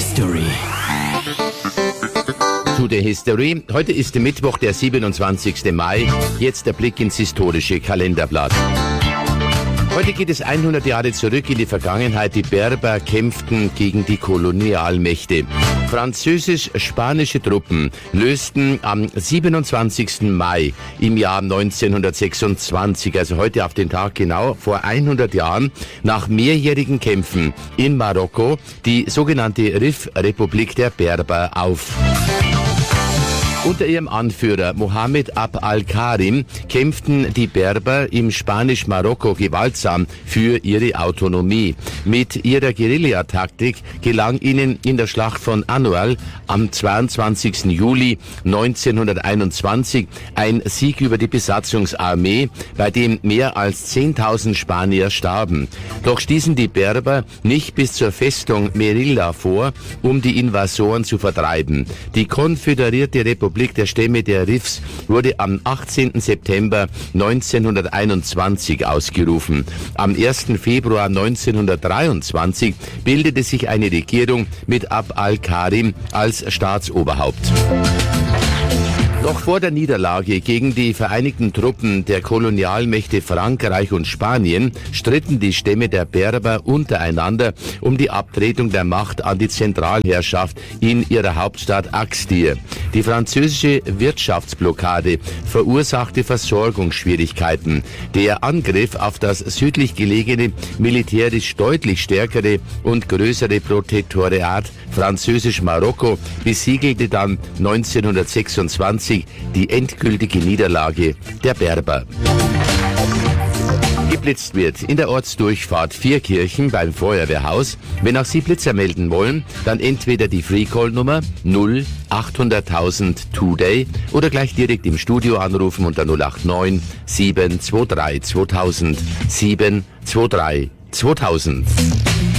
History. Zu der History. Heute ist Mittwoch, der 27. Mai. Jetzt der Blick ins historische Kalenderblatt. Heute geht es 100 Jahre zurück in die Vergangenheit. Die Berber kämpften gegen die Kolonialmächte. Französisch-spanische Truppen lösten am 27. Mai im Jahr 1926, also heute auf den Tag genau vor 100 Jahren, nach mehrjährigen Kämpfen in Marokko die sogenannte Rif-Republik der Berber auf. Unter ihrem Anführer Mohammed Abd al-Karim kämpften die Berber im Spanisch-Marokko gewaltsam für ihre Autonomie. Mit ihrer Guerillataktik gelang ihnen in der Schlacht von Annual am 22. Juli 1921 ein Sieg über die Besatzungsarmee, bei dem mehr als 10.000 Spanier starben. Doch stießen die Berber nicht bis zur Festung Melilla vor, um die Invasoren zu vertreiben. Die konföderierte Republik der Stämme der Rifs wurde am 18. September 1921 ausgerufen. Am 1. Februar 1923 bildete sich eine Regierung mit Abd al-Karim als Staatsoberhaupt. Doch vor der Niederlage gegen die vereinigten Truppen der Kolonialmächte Frankreich und Spanien stritten die Stämme der Berber untereinander um die Abtretung der Macht an die Zentralherrschaft in ihrer Hauptstadt Agadir. Die französische Wirtschaftsblockade verursachte Versorgungsschwierigkeiten. Der Angriff auf das südlich gelegene, militärisch deutlich stärkere und größere Protektorat Französisch-Marokko besiegelte dann 1926 die endgültige Niederlage der Berber. Geblitzt wird in der Ortsdurchfahrt Vierkirchen beim Feuerwehrhaus. Wenn auch Sie Blitzer melden wollen, dann entweder die Freecall-Nummer 0800.000 2-Day oder gleich direkt im Studio anrufen unter 089 723 2000 723 2000.